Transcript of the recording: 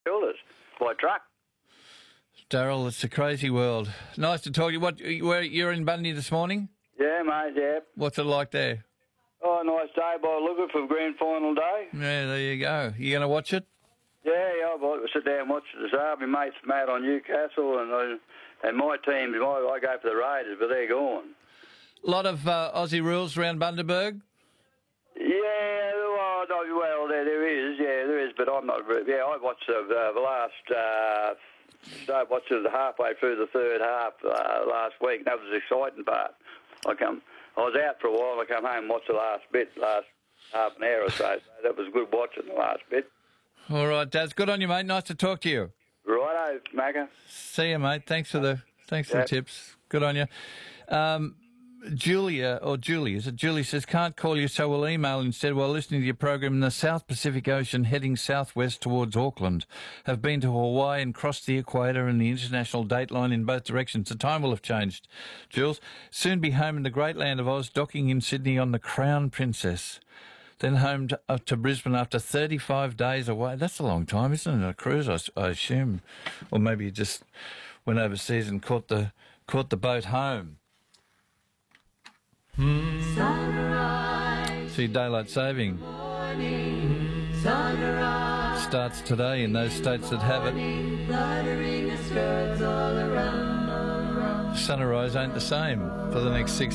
builders by truck. Daryl, it's a crazy world. Nice to talk to you. You're in Bundy this morning? Yeah, mate, yeah. What's it like there? Oh, nice day by the look of it for grand final day. Yeah, there you go. You going to watch it? Yeah, I'll sit down and watch it this afternoon. My mate's mad on Newcastle, and my team, I go for the Raiders, but they're gone. A lot of Aussie rules around Bundaberg? Yeah, well, there is, but I'm not. Yeah, I watched the last. Started watching halfway through the third half last week. That was the exciting part. I was out for a while. I come home and watched the last half an hour or so. That was good watching the last bit. All right, Daz. Good on you, mate. Nice to talk to you. Righto, Macca. See you, mate. Thanks for the tips. Good on you. Julie says, can't call you, so we'll email instead while listening to your program in the South Pacific Ocean heading southwest towards Auckland. Have been to Hawaii and crossed the equator and the international date line in both directions. The time will have changed, Jules. Soon be home in the great land of Oz, docking in Sydney on the Crown Princess. Then home to Brisbane after 35 days away. That's a long time, isn't it? A cruise, I assume. Or maybe you just went overseas and caught the boat home. Sunrise. See, daylight saving starts today in those states that have it. Sunrise ain't the same for the next 6